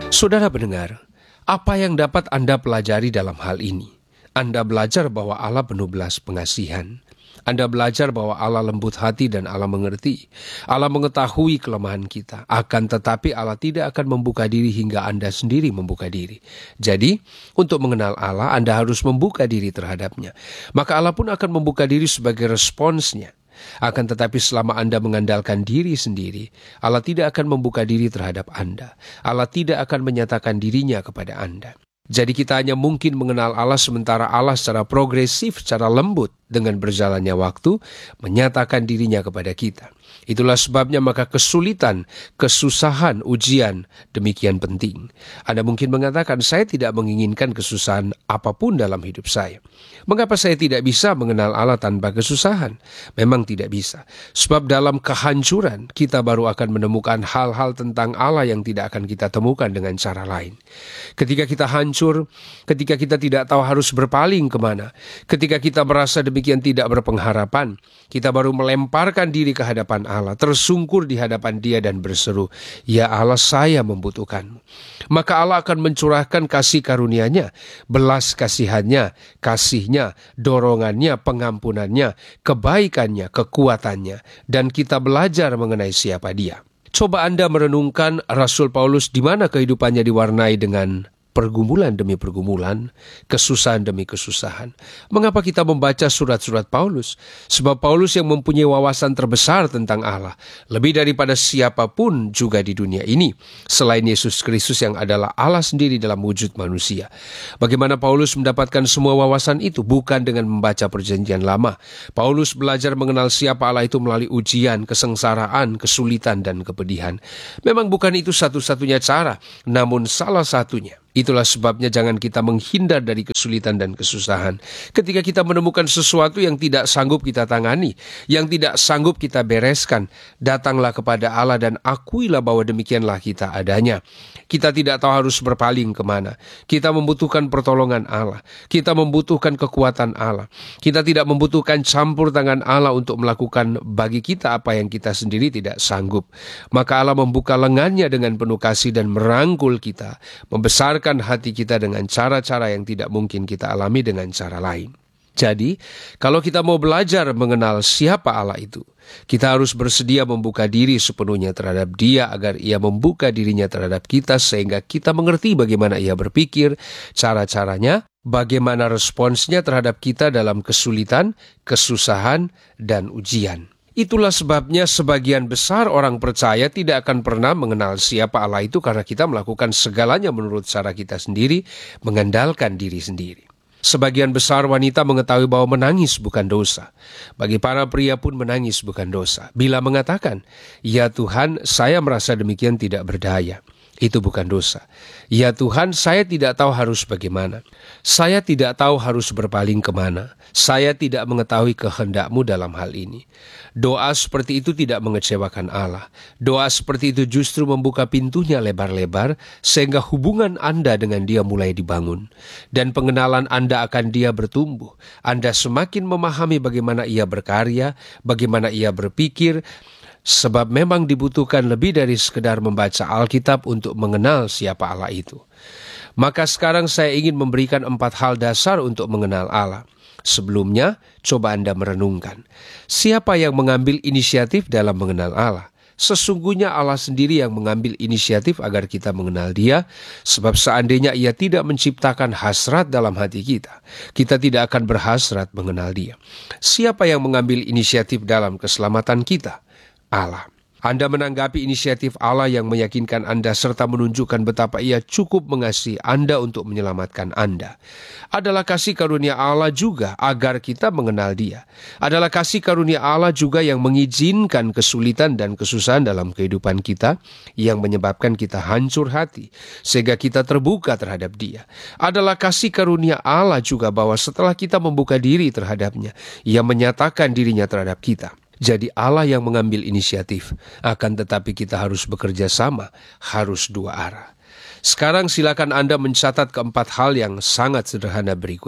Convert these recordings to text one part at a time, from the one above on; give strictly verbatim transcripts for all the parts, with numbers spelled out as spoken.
Saudara pendengar, apa yang dapat Anda pelajari dalam hal ini? Anda belajar bahwa Allah penuh belas pengasihan. Anda belajar bahwa Allah lembut hati dan Allah mengerti. Allah mengetahui kelemahan kita. Akan tetapi Allah tidak akan membuka diri hingga Anda sendiri membuka diri. Jadi, untuk mengenal Allah, Anda harus membuka diri terhadapnya. Maka Allah pun akan membuka diri sebagai responsnya. Akan tetapi selama Anda mengandalkan diri sendiri, Allah tidak akan membuka diri terhadap Anda. Allah tidak akan menyatakan dirinya kepada Anda. Jadi kita hanya mungkin mengenal Allah sementara Allah secara progresif, secara lembut dengan berjalannya waktu menyatakan dirinya kepada kita. Itulah sebabnya maka kesulitan, kesusahan, ujian demikian penting. Anda mungkin mengatakan, saya tidak menginginkan kesusahan apapun dalam hidup saya. Mengapa saya tidak bisa mengenal Allah tanpa kesusahan? Memang tidak bisa. Sebab dalam kehancuran kita baru akan menemukan hal-hal tentang Allah yang tidak akan kita temukan dengan cara lain. Ketika kita hancur, ketika kita tidak tahu harus berpaling kemana, ketika kita merasa demikian tidak berpengharapan, kita baru melemparkan diri ke hadapan Allah, tersungkur di hadapan Dia dan berseru, "Ya Allah, saya membutuhkanmu." Maka Allah akan mencurahkan kasih karunia-Nya, belas kasihannya, kasihnya, dorongannya, pengampunannya, kebaikannya, kekuatannya, dan kita belajar mengenai siapa Dia. Coba Anda merenungkan Rasul Paulus di mana kehidupannya diwarnai dengan pergumulan demi pergumulan, kesusahan demi kesusahan. Mengapa kita membaca surat-surat Paulus? Sebab Paulus yang mempunyai wawasan terbesar tentang Allah, lebih daripada siapapun juga di dunia ini, selain Yesus Kristus yang adalah Allah sendiri dalam wujud manusia. Bagaimana Paulus mendapatkan semua wawasan itu? Bukan dengan membaca perjanjian lama. Paulus belajar mengenal siapa Allah itu melalui ujian, kesengsaraan, kesulitan, dan kepedihan. Memang bukan itu satu-satunya cara, namun salah satunya. Itulah sebabnya jangan kita menghindar dari kesulitan dan kesusahan. Ketika kita menemukan sesuatu yang tidak sanggup kita tangani, yang tidak sanggup kita bereskan, datanglah kepada Allah dan akuilah bahwa demikianlah kita adanya. Kita tidak tahu harus berpaling kemana. Kita membutuhkan pertolongan Allah. Kita membutuhkan kekuatan Allah. Kita tidak membutuhkan campur tangan Allah untuk melakukan bagi kita apa yang kita sendiri tidak sanggup. Maka Allah membuka lengannya dengan penuh kasih dan merangkul kita, membesarkan hati kita dengan cara-cara yang tidak mungkin kita alami dengan cara lain. Jadi, kalau kita mau belajar mengenal siapa Allah itu, kita harus bersedia membuka diri sepenuhnya terhadap Dia agar Ia membuka dirinya terhadap kita sehingga kita mengerti bagaimana Ia berpikir, cara-caranya, bagaimana responsnya terhadap kita dalam kesulitan, kesusahan, dan ujian. Itulah sebabnya sebagian besar orang percaya tidak akan pernah mengenal siapa Allah itu karena kita melakukan segalanya menurut cara kita sendiri, mengandalkan diri sendiri. Sebagian besar wanita mengetahui bahwa menangis bukan dosa. Bagi para pria pun menangis bukan dosa. Bila mengatakan, "Ya Tuhan, saya merasa demikian tidak berdaya." Itu bukan dosa. "Ya Tuhan, saya tidak tahu harus bagaimana. Saya tidak tahu harus berpaling kemana. Saya tidak mengetahui kehendak-Mu dalam hal ini." Doa seperti itu tidak mengecewakan Allah. Doa seperti itu justru membuka pintunya lebar-lebar sehingga hubungan Anda dengan Dia mulai dibangun. Dan pengenalan Anda akan Dia bertumbuh. Anda semakin memahami bagaimana Ia berkarya, bagaimana Ia berpikir, sebab memang dibutuhkan lebih dari sekedar membaca Alkitab untuk mengenal siapa Allah itu. Maka sekarang saya ingin memberikan empat hal dasar untuk mengenal Allah. Sebelumnya, coba Anda merenungkan. Siapa yang mengambil inisiatif dalam mengenal Allah? Sesungguhnya Allah sendiri yang mengambil inisiatif agar kita mengenal Dia, sebab seandainya Ia tidak menciptakan hasrat dalam hati kita, kita tidak akan berhasrat mengenal Dia. Siapa yang mengambil inisiatif dalam keselamatan kita? Allah. Anda menanggapi inisiatif Allah yang meyakinkan Anda serta menunjukkan betapa Ia cukup mengasihi Anda untuk menyelamatkan Anda. Adalah kasih karunia Allah juga agar kita mengenal Dia. Adalah kasih karunia Allah juga yang mengizinkan kesulitan dan kesusahan dalam kehidupan kita yang menyebabkan kita hancur hati sehingga kita terbuka terhadap Dia. Adalah kasih karunia Allah juga bahwa setelah kita membuka diri terhadapnya, Ia menyatakan dirinya terhadap kita. Jadi Allah yang mengambil inisiatif, akan tetapi kita harus bekerja sama, harus dua arah. Sekarang silakan Anda mencatat keempat hal yang sangat sederhana berikut ini.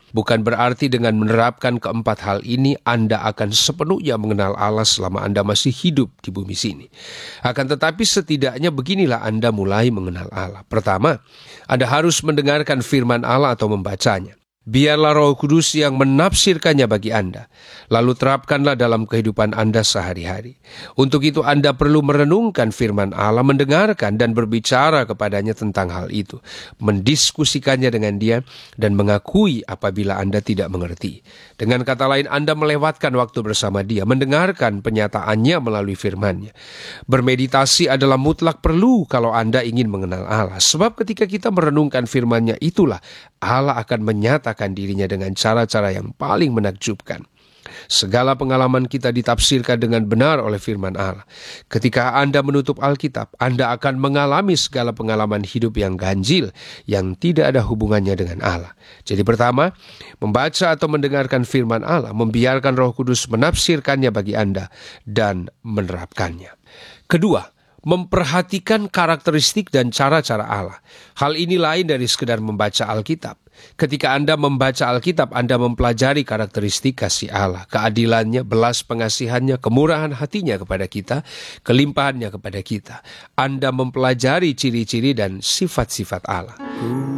Bukan berarti dengan menerapkan keempat hal ini Anda akan sepenuhnya mengenal Allah selama Anda masih hidup di bumi sini. Akan tetapi setidaknya beginilah Anda mulai mengenal Allah. Pertama, Anda harus mendengarkan firman Allah atau membacanya. Biarlah Roh Kudus yang menafsirkannya bagi Anda. Lalu terapkanlah dalam kehidupan Anda sehari-hari. Untuk itu Anda perlu merenungkan firman Allah, mendengarkan dan berbicara kepadanya tentang hal itu. Mendiskusikannya dengan dia dan mengakui apabila Anda tidak mengerti. Dengan kata lain, Anda melewatkan waktu bersama dia, mendengarkan penyataannya melalui firman-Nya. Bermeditasi adalah mutlak perlu kalau Anda ingin mengenal Allah. Sebab ketika kita merenungkan firman-Nya, itulah Allah akan menyatakan dirinya dengan cara-cara yang paling menakjubkan. Segala pengalaman kita ditafsirkan dengan benar oleh firman Allah. Ketika Anda menutup Alkitab, Anda akan mengalami segala pengalaman hidup yang ganjil, yang tidak ada hubungannya dengan Allah. Jadi pertama, membaca atau mendengarkan firman Allah, membiarkan Roh Kudus menafsirkannya bagi Anda, dan menerapkannya. Kedua, memperhatikan karakteristik dan cara-cara Allah. Hal ini lain dari sekedar membaca Alkitab. Ketika Anda membaca Alkitab, Anda mempelajari karakteristik kasih Allah, keadilannya, belas pengasihannya, kemurahan hatinya kepada kita, kelimpahannya kepada kita. Anda mempelajari ciri-ciri dan sifat-sifat Allah.